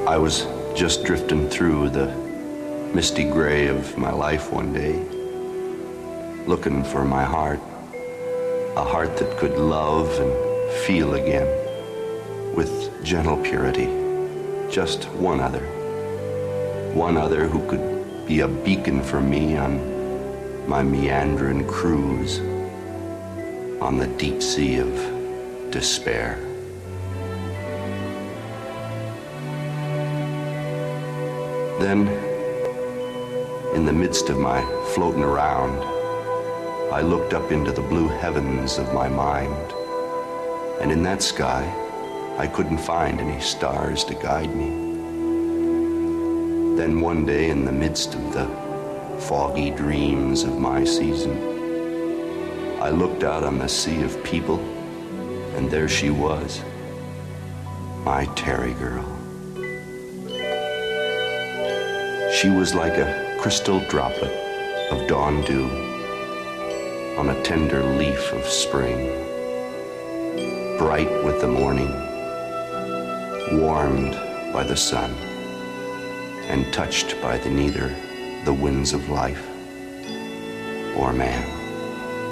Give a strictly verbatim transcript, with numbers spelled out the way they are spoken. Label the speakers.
Speaker 1: I was just drifting through the misty gray of my life one day, looking for my heart, a heart that could love and feel again with gentle purity, just one other, one other who could be a beacon for me on my meandering cruise on the deep sea of despair. Then, in the midst of my floating around, I looked up into the blue heavens of my mind, and in that sky, I couldn't find any stars to guide me. Then one day, in the midst of the foggy dreams of my season, I looked out on the sea of people, and there she was, my Terry girl. She was like a crystal droplet of dawn dew on a tender leaf of spring, bright with the morning, warmed by the sun, and touched by the neither the winds of life or man.